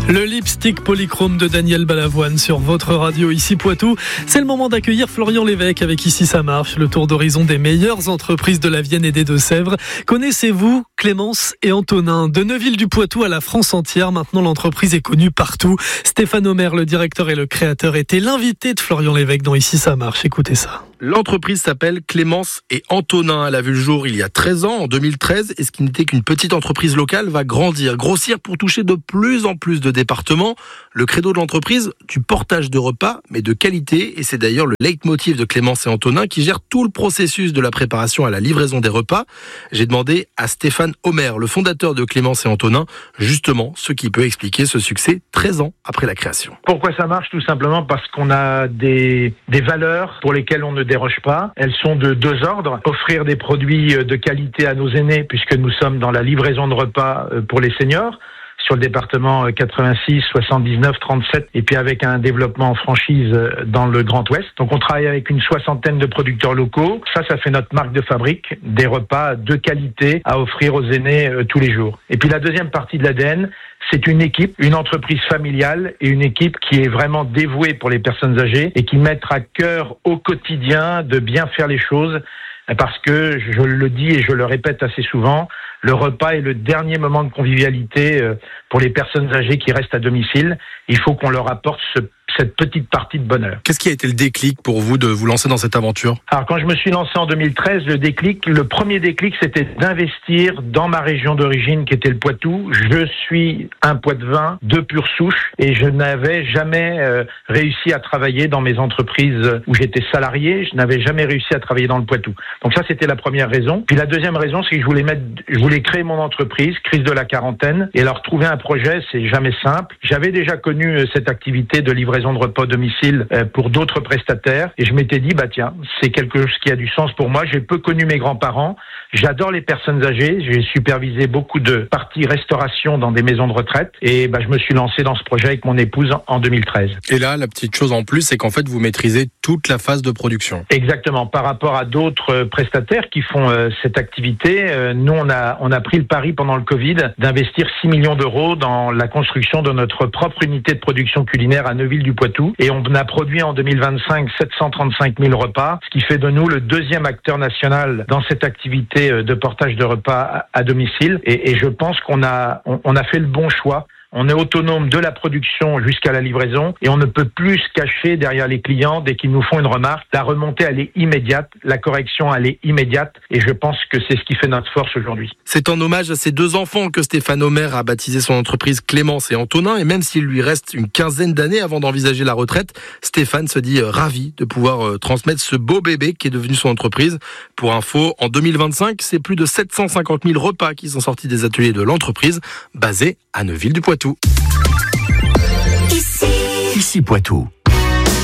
Le lipstick polychrome de Daniel Balavoine sur votre radio ici Poitou. C'est le moment d'accueillir Florian Lévesque avec Ici ça marche, le tour d'horizon des meilleures entreprises de la Vienne et des Deux-Sèvres. Connaissez-vous Clémence et Antonin? De Neuville du Poitou à la France entière, maintenant l'entreprise est connue partout. Stéphane Omer, le directeur et le créateur, était l'invité de Florian Lévesque dans Ici ça marche. Écoutez ça. L'entreprise s'appelle Clémence et Antonin. Elle a vu le jour il y a 13 ans, en 2013, et ce qui n'était qu'une petite entreprise locale va grossir pour toucher de plus en plus de départements. Le credo de l'entreprise, du portage de repas, mais de qualité, et c'est d'ailleurs le leitmotiv de Clémence et Antonin qui gère tout le processus de la préparation à la livraison des repas. J'ai demandé à Stéphane Omer, le fondateur de Clémence et Antonin, justement ce qui peut expliquer ce succès 13 ans après la création. Pourquoi ça marche? Tout simplement parce qu'on a des valeurs pour lesquelles on ne déroge pas. Elles sont de deux ordres. Offrir des produits de qualité à nos aînés, puisque nous sommes dans la livraison de repas pour les seniors, sur le département 86, 79, 37, et puis avec un développement en franchise dans le Grand Ouest. Donc on travaille avec une soixantaine de producteurs locaux. Ça fait notre marque de fabrique, des repas de qualité à offrir aux aînés tous les jours. Et puis la deuxième partie de l'ADN, c'est une équipe, une entreprise familiale et une équipe qui est vraiment dévouée pour les personnes âgées et qui met à cœur au quotidien de bien faire les choses, parce que, je le dis et je le répète assez souvent, le repas est le dernier moment de convivialité pour les personnes âgées qui restent à domicile. Il faut qu'on leur apporte cette petite partie de bonheur. Qu'est-ce qui a été le déclic pour vous de vous lancer dans cette aventure? Alors quand je me suis lancé en 2013, le premier déclic, c'était d'investir dans ma région d'origine qui était le Poitou. Je suis un Poitevin de pure souche et je n'avais jamais réussi à travailler dans mes entreprises où j'étais salarié. Je n'avais jamais réussi à travailler dans le Poitou. Donc ça, c'était la première raison. Puis la deuxième raison, c'est que je voulais créer mon entreprise, crise de la quarantaine, et alors trouver un projet, c'est jamais simple. J'avais déjà connu cette activité de livraison de repas à domicile pour d'autres prestataires, et je m'étais dit tiens, c'est quelque chose qui a du sens pour moi. J'ai peu connu mes grands-parents, j'adore les personnes âgées, j'ai supervisé beaucoup de parties restauration dans des maisons de retraite, et je me suis lancé dans ce projet avec mon épouse en 2013. Et là, la petite chose en plus, c'est qu'en fait vous maîtrisez toute la phase de production. Exactement, par rapport à d'autres prestataires qui font cette activité, nous on a pris le pari pendant le Covid d'investir 6 millions d'euros dans la construction de notre propre unité de production culinaire à Neuville du Poitou, et on a produit en 2025 735 000 repas, ce qui fait de nous le deuxième acteur national dans cette activité de portage de repas à domicile, et je pense qu'on a fait le bon choix. On est autonome de la production jusqu'à la livraison et on ne peut plus se cacher derrière les clients dès qu'ils nous font une remarque. La remontée, elle est immédiate, la correction, elle est immédiate, et je pense que c'est ce qui fait notre force aujourd'hui. C'est en hommage à ces deux enfants que Stéphane Omer a baptisé son entreprise Clémence et Antonin, et même s'il lui reste une quinzaine d'années avant d'envisager la retraite, Stéphane se dit ravi de pouvoir transmettre ce beau bébé qui est devenu son entreprise. Pour info, en 2025, c'est plus de 750 000 repas qui sont sortis des ateliers de l'entreprise, basée à Neuville du Poitou. Ici Poitou.